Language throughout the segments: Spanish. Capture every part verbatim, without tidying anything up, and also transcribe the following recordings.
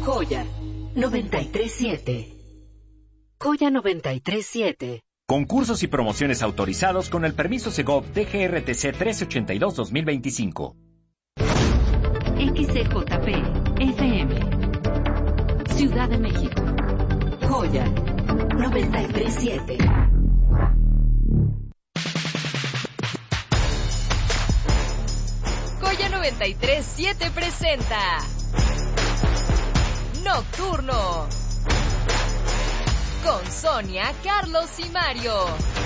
Joya noventa y tres siete. Joya noventa y tres siete. Concursos y promociones autorizados con el permiso Segov D G R T C trece ochenta y dos dos mil veinticinco. X C J P F M Ciudad de México. Joya noventa y tres siete. Joya noventa y tres siete presenta Nocturno con Sonia, Carlos y Mario.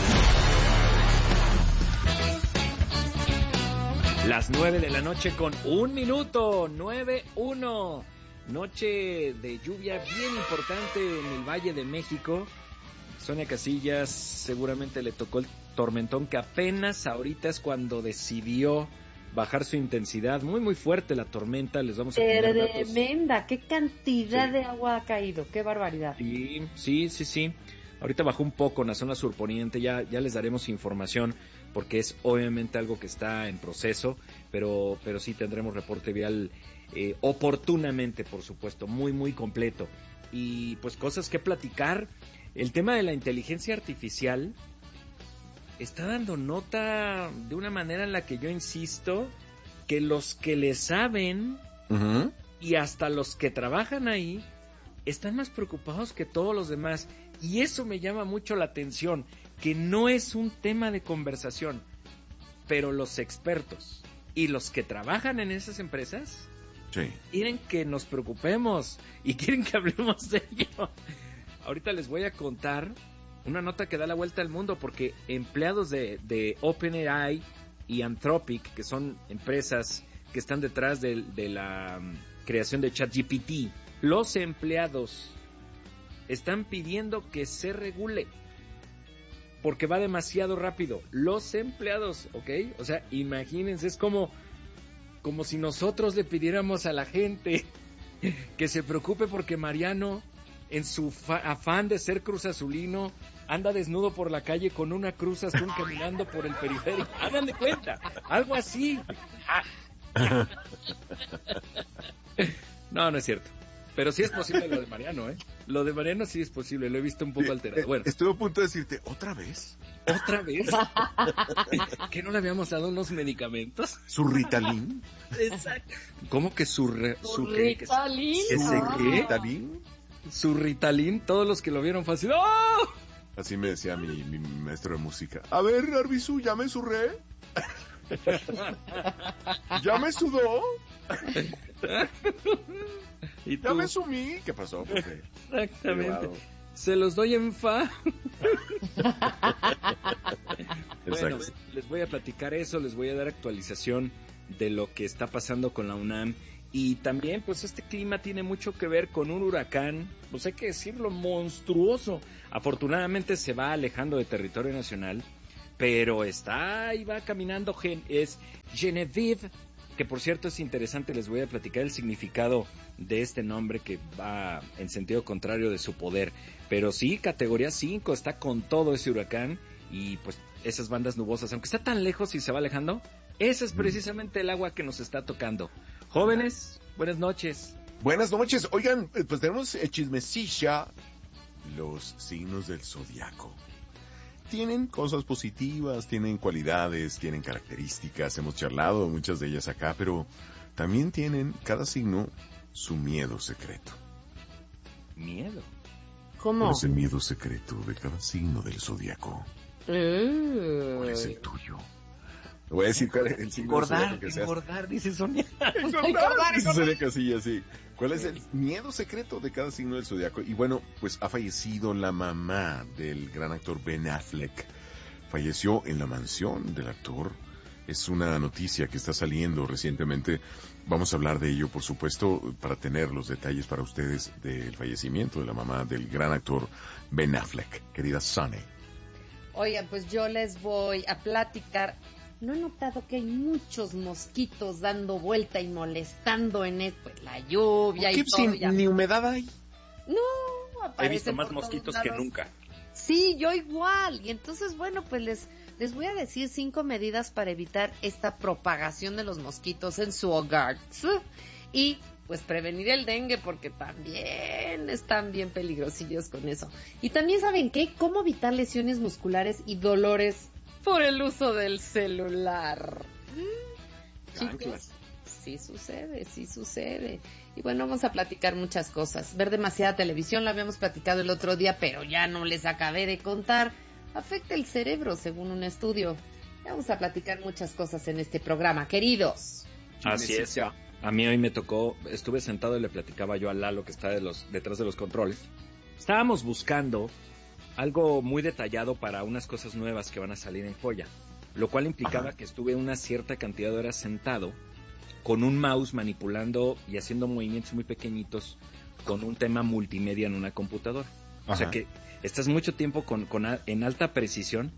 Las nueve de la noche con un minuto, nueve uno. Noche de lluvia bien importante en el Valle de México. Sonia Casillas seguramente le tocó el tormentón que apenas ahorita es cuando decidió bajar su intensidad. Muy muy fuerte la tormenta, les vamos a poner datos. Tremenda, qué cantidad Sí. de agua ha caído, qué barbaridad. Sí, sí, sí, sí. Ahorita bajó un poco en la zona surponiente, ya, ya les daremos información porque es obviamente algo que está en proceso, pero, pero sí tendremos reporte vial eh, oportunamente, por supuesto, muy, muy completo. Y pues cosas que platicar. El tema de la inteligencia artificial está dando nota de una manera en la que yo insisto que los que le saben Uh-huh. y hasta los que trabajan ahí están más preocupados que todos los demás. Y eso me llama mucho la atención, que no es un tema de conversación, pero los expertos y los que trabajan en esas empresas Sí. quieren que nos preocupemos y quieren que hablemos de ello. Ahorita les voy a contar una nota que da la vuelta al mundo, porque empleados de, de OpenAI y Anthropic, que son empresas que están detrás de, de la um, creación de ChatGPT, los empleados están pidiendo que se regule porque va demasiado rápido. Los empleados, ¿ok? O sea, imagínense, es como, como si nosotros le pidiéramos a la gente que se preocupe porque Mariano, en su fa- afán de ser cruzazulino, anda desnudo por la calle con una cruz azul caminando por el periférico. Hagan de cuenta, algo así. No, no es cierto. Pero sí es posible lo de Mariano, ¿eh? Lo de Mariano sí es posible, lo he visto un poco alterado. Bueno, Estuve a punto de decirte, ¿otra vez? ¿otra vez? ¿Que no le habíamos dado unos medicamentos? ¿Su Ritalin? Exacto. ¿Cómo que su... Re, su qué? Ritalin. ¿Ese Ah. qué? ¿Ritalin? Su Ritalin, todos los que lo vieron fácil. ¡Oh! Así me decía mi, mi maestro de música. A ver, Arbizu, ¿ya me surré? ¿Ya me sudó? ¿Y ¿Ya tú? me sumí? ¿Qué pasó? Porque... Exactamente. Claro. Se los doy en fa. Bueno, Exacto. les voy a platicar eso, les voy a dar actualización de lo que está pasando con la UNAM. Y también, pues este clima tiene mucho que ver con un huracán, pues hay que decirlo, monstruoso. Afortunadamente se va alejando de territorio nacional, pero está ahí, va caminando, gen- es Genevieve, que por cierto es interesante, les voy a platicar el significado de este nombre que va en sentido contrario de su poder. Pero sí, categoría cinco, está con todo ese huracán y pues esas bandas nubosas, aunque está tan lejos y se va alejando, ese es precisamente el agua que nos está tocando. Jóvenes, buenas noches. Buenas noches. Oigan, eh, pues tenemos eh, chismecilla. Los signos del zodiaco. Tienen cosas positivas, tienen cualidades, tienen características. Hemos charlado de muchas de ellas acá, pero también tienen cada signo su miedo secreto. Miedo. ¿Cómo? ¿Cuál es el miedo secreto de cada signo del zodiaco? Uh. ¿Cuál es el tuyo? Te voy a decir cuál es el signo del Engordar, zodiaco que seas. engordar, dice Sonia. Engordar, dice Sonia Casillas, sí. ¿Cuál es el miedo secreto de cada signo del zodiaco? Y bueno, pues ha fallecido la mamá del gran actor Ben Affleck. Falleció en la mansión del actor. Es una noticia que está saliendo recientemente. Vamos a hablar de ello, por supuesto, para tener los detalles para ustedes del fallecimiento de la mamá del gran actor Ben Affleck. Querida Sunny. Oigan, pues yo les voy a platicar. ¿No he notado que hay muchos mosquitos dando vuelta y molestando en el, pues, la lluvia y todo? Ya- ni humedad hay. No, He aparecen visto más por todos mosquitos que lados. nunca. Sí, yo igual. Y entonces, bueno, pues les, les voy a decir cinco medidas para evitar esta propagación de los mosquitos en su hogar. Y pues prevenir el dengue, porque también están bien peligrosillos con eso. Y también, ¿saben qué? Cómo evitar lesiones musculares y dolores por el uso del celular. ¿Mm? Chicos, sí sucede, sí sucede. Y bueno, vamos a platicar muchas cosas. Ver demasiada televisión, lo habíamos platicado el otro día, pero ya no les acabé de contar. Afecta el cerebro, según un estudio. Vamos a platicar muchas cosas en este programa, queridos. Así es. A mí hoy me tocó, estuve sentado y le platicaba yo a Lalo, que está de los, detrás de los controles. Estábamos buscando algo muy detallado para unas cosas nuevas que van a salir en Joya, lo cual implicaba Ajá. que estuve una cierta cantidad de horas sentado con un mouse manipulando y haciendo movimientos muy pequeñitos con un tema multimedia en una computadora. Ajá. O sea que estás mucho tiempo con, con en alta precisión,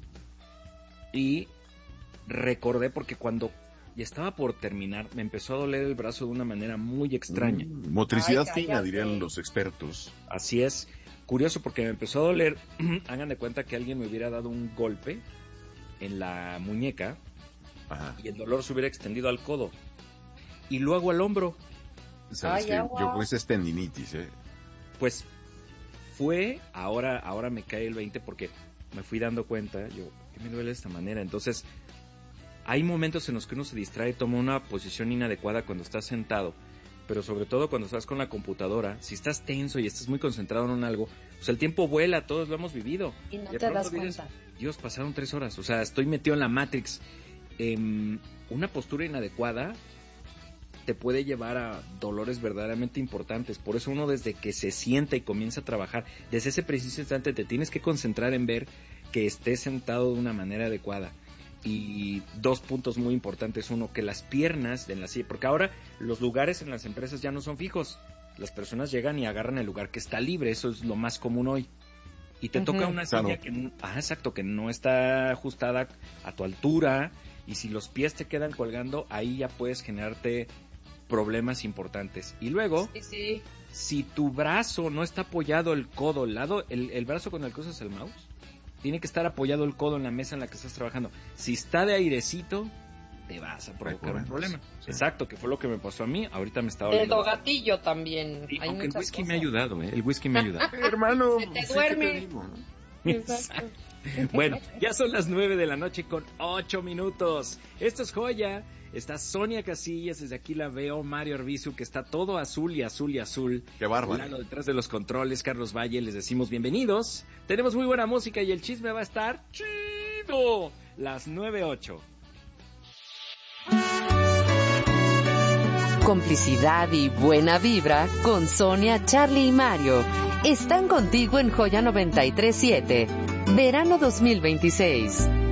y recordé porque cuando ya estaba por terminar me empezó a doler el brazo de una manera muy extraña. Mm, motricidad Ay, fina, dirían los expertos. Así es. Curioso porque me empezó a doler, hagan de cuenta que alguien me hubiera dado un golpe en la muñeca. Ajá. Y el dolor se hubiera extendido al codo y luego al hombro. ¿Sabes Ay, que yo pues es tendinitis, eh? Pues fue, ahora, ahora me cae el veinte porque me fui dando cuenta, yo, ¿qué me duele de esta manera? Entonces, hay momentos en los que uno se distrae, toma una posición inadecuada cuando estás sentado, pero sobre todo cuando estás con la computadora, si estás tenso y estás muy concentrado en un algo, pues el tiempo vuela, todos lo hemos vivido. Y no te das dices, cuenta. Dios, pasaron tres horas, o sea, estoy metido en la Matrix. Eh, una postura inadecuada te puede llevar a dolores verdaderamente importantes. Por eso uno, desde que se sienta y comienza a trabajar, desde ese preciso instante te tienes que concentrar en ver que estés sentado de una manera adecuada. Y dos puntos muy importantes: uno, que las piernas de la silla, porque ahora los lugares en las empresas ya no son fijos, las personas llegan y agarran el lugar que está libre, eso es lo más común hoy, y te uh-huh. toca una silla claro. que, ah, exacto, que no está ajustada a tu altura, y si los pies te quedan colgando, ahí ya puedes generarte problemas importantes. Y luego, sí, sí. si tu brazo no está apoyado, el codo, el lado, el, el brazo con el que usas el mouse, tiene que estar apoyado el codo en la mesa en la que estás trabajando. Si está de airecito, te vas a provocar un problema. Sí. Exacto, que fue lo que me pasó a mí. Ahorita me estaba doliendo. El gatillo también. Sí, aunque el whisky cosas. me ha ayudado, ¿eh? El whisky me ha ayudado. Hermano, se te duerme. Te Exacto. Bueno, ya son las nueve de la noche con ocho minutos. Esto es Joya. Está Sonia Casillas, desde aquí la veo. Mario Arbizu, que está todo azul y azul y azul. Qué bárbaro. Lalo detrás de los controles, Carlos Valle, les decimos bienvenidos. Tenemos muy buena música y el chisme va a estar chido. Las nueve ocho. Complicidad y buena vibra con Sonia, Charlie y Mario. Están contigo en Joya noventa y tres siete. Verano dos mil veintiséis.